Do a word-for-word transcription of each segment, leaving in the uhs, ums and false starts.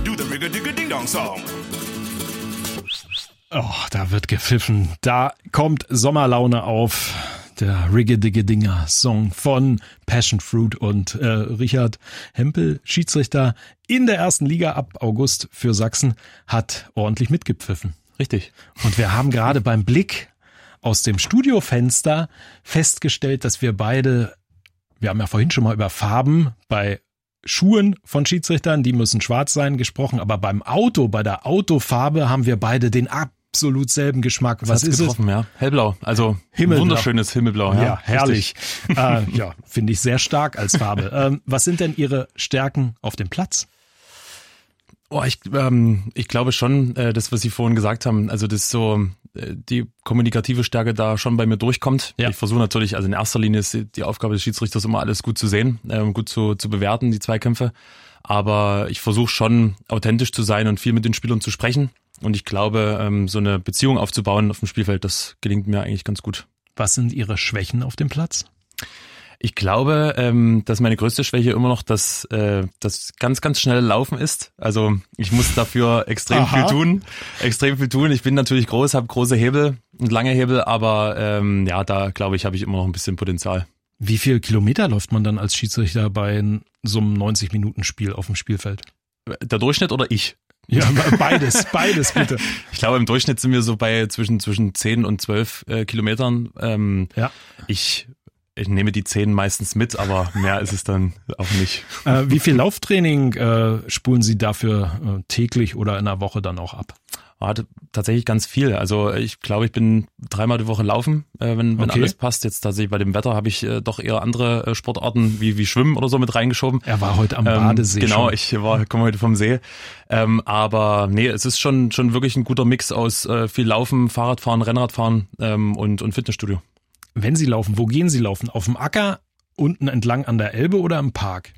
do the rig-a-dig-a-ding-dong song. Oh, da wird gepfiffen. Da kommt Sommerlaune auf. Der Rig-a-dig-a-dinger-Song von Passion Fruit und äh, Richard Hempel, Schiedsrichter in der ersten Liga ab August für Sachsen, hat ordentlich mitgepfiffen. Richtig. Und wir haben gerade beim Blick aus dem Studiofenster festgestellt, dass wir beide, wir haben ja vorhin schon mal über Farben bei Schuhen von Schiedsrichtern, die müssen schwarz sein, gesprochen, aber beim Auto, bei der Autofarbe haben wir beide den absolut selben Geschmack. Das Was ist getroffen, es? Ja, hellblau, also Himmelblau. Wunderschönes Himmelblau. Ja, Ja, herrlich. äh, ja, finde ich sehr stark als Farbe. Ähm, was sind denn Ihre Stärken auf dem Platz? Oh, ich, ähm, ich glaube schon, äh, das, was Sie vorhin gesagt haben, also das so äh, die kommunikative Stärke da schon bei mir durchkommt. Ja. Ich versuche natürlich, also in erster Linie ist die, die Aufgabe des Schiedsrichters immer alles gut zu sehen, äh, gut zu, zu bewerten, die Zweikämpfe. Aber ich versuche schon authentisch zu sein und viel mit den Spielern zu sprechen. Und ich glaube, ähm, so eine Beziehung aufzubauen auf dem Spielfeld, das gelingt mir eigentlich ganz gut. Was sind Ihre Schwächen auf dem Platz? Ich glaube, ähm, dass meine größte Schwäche immer noch das, äh, das ganz, ganz schnelle Laufen ist. Also ich muss dafür extrem Aha. viel tun, extrem viel tun. Ich bin natürlich groß, habe große Hebel und lange Hebel, aber ähm, ja, da glaube ich, habe ich immer noch ein bisschen Potenzial. Wie viel Kilometer läuft man dann als Schiedsrichter bei so einem neunzig-Minuten-Spiel auf dem Spielfeld? Der Durchschnitt oder ich? Ja, beides, beides bitte. Ich glaube, im Durchschnitt sind wir so bei zwischen zwischen zehn und zwölf äh, Kilometern. Ähm, Ja. Ich Ich nehme die zehn meistens mit, aber mehr ist es dann auch nicht. Äh, wie viel Lauftraining äh, spulen Sie dafür äh, täglich oder in der Woche dann auch ab? Ah, t- tatsächlich ganz viel. Also ich glaube, ich bin dreimal die Woche laufen, äh, wenn, wenn Okay. alles passt. Jetzt tatsächlich bei dem Wetter habe ich äh, doch eher andere äh, Sportarten wie wie Schwimmen oder so mit reingeschoben. Er war heute am Ähm, Badesee genau, schon. ich war komme heute vom See. Ähm, aber nee, es ist schon schon wirklich ein guter Mix aus äh, viel Laufen, Fahrradfahren, Rennradfahren ähm, und und Fitnessstudio. Wenn Sie laufen, wo gehen Sie laufen? Auf dem Acker, unten entlang an der Elbe oder im Park?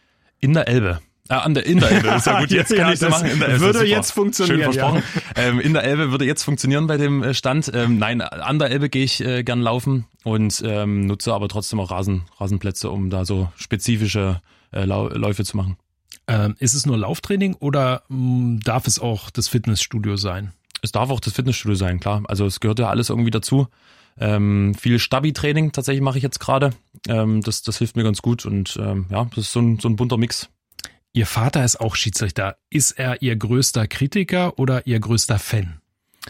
In der Elbe. Ah, an der, in der Elbe, ist ja gut, jetzt kann Ja, ich so das machen. In der Elbe, würde super. jetzt funktionieren, Schön versprochen. Ähm, in der Elbe würde jetzt funktionieren bei dem äh, Stand. Ähm, nein, an der Elbe gehe ich äh, gern laufen und ähm, nutze aber trotzdem auch Rasen, Rasenplätze, um da so spezifische äh, Lau- Läufe zu machen. Ähm, ist es nur Lauftraining oder mh, darf es auch das Fitnessstudio sein? Es darf auch das Fitnessstudio sein, klar. Also es gehört ja alles irgendwie dazu. Ähm, viel Stabi-Training tatsächlich mache ich jetzt gerade. Ähm, das, das hilft mir ganz gut und ähm, ja, das ist so ein, so ein bunter Mix. Ihr Vater ist auch Schiedsrichter. Ist er Ihr größter Kritiker oder Ihr größter Fan?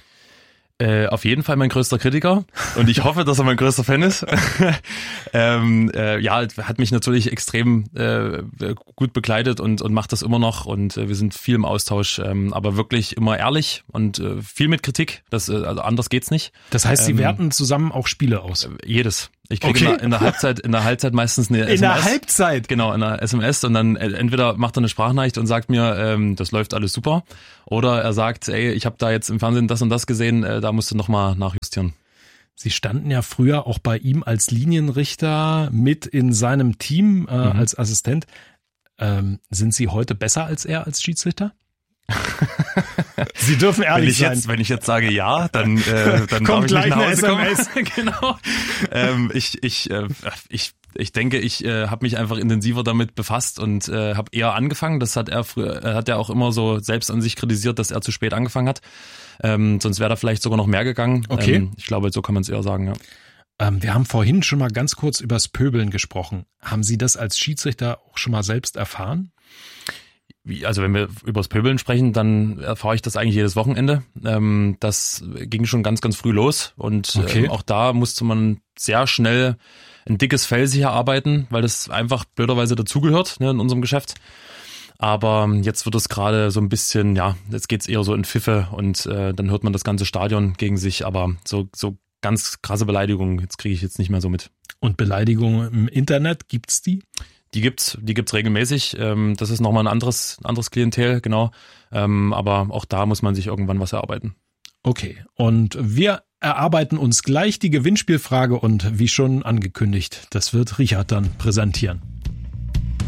Äh, auf jeden Fall mein größter Kritiker und ich hoffe, dass er mein größter Fan ist. ähm, äh, ja, hat mich natürlich extrem äh, gut begleitet und, und macht das immer noch und äh, wir sind viel im Austausch, ähm, aber wirklich immer ehrlich und äh, viel mit Kritik. Das, äh, also anders geht's nicht. Das heißt, Sie Ähm, werten zusammen auch Spiele aus? Jedes. Ich kriege Okay. in, der, in der Halbzeit, in der Halbzeit meistens eine S M S. In der Halbzeit? Genau, in der S M S und dann äh, entweder macht er eine Sprachnachricht und sagt mir, ähm, das läuft alles super, oder er sagt, ey, ich habe da jetzt im Fernsehen das und das gesehen, äh, da musst du nochmal nachjustieren. Sie standen ja früher auch bei ihm als Linienrichter mit in seinem Team äh, Mhm. als Assistent. Ähm, sind Sie heute besser als er als Schiedsrichter? Sie dürfen Wenn ehrlich ich sein. jetzt, wenn ich jetzt sage ja, dann, äh, dann Kommt darf ich gleich nicht nach eine Hause kommen. S M S. Genau. ähm, ich, ich, äh, ich, ich denke, ich äh, habe mich einfach intensiver damit befasst und äh, habe eher angefangen. Das hat er früher, er hat ja auch immer so selbst an sich kritisiert, dass er zu spät angefangen hat. Ähm, sonst wäre da vielleicht sogar noch mehr gegangen. Okay. Ähm, ich glaube, so kann man es eher sagen, ja. Ähm, wir haben vorhin schon mal ganz kurz übers Pöbeln gesprochen. Haben Sie das als Schiedsrichter auch schon mal selbst erfahren? Wie, also wenn wir übers Pöbeln sprechen, dann erfahre ich das eigentlich jedes Wochenende. Ähm, das ging schon ganz, ganz früh los und Okay. ähm, auch da musste man sehr schnell ein dickes Fell sich erarbeiten, weil das einfach blöderweise dazugehört, ne, in unserem Geschäft. Aber jetzt wird es gerade so ein bisschen, ja, jetzt geht's eher so in Pfiffe und äh, dann hört man das ganze Stadion gegen sich, aber so so ganz krasse Beleidigungen, jetzt kriege ich jetzt nicht mehr so mit. Und Beleidigungen im Internet, gibt's die? Die gibt's, die gibt's regelmäßig. Ähm, das ist nochmal ein anderes, anderes Klientel, genau. Ähm, aber auch da muss man sich irgendwann was erarbeiten. Okay, und wir erarbeiten uns gleich die Gewinnspielfrage und wie schon angekündigt, das wird Richard dann präsentieren.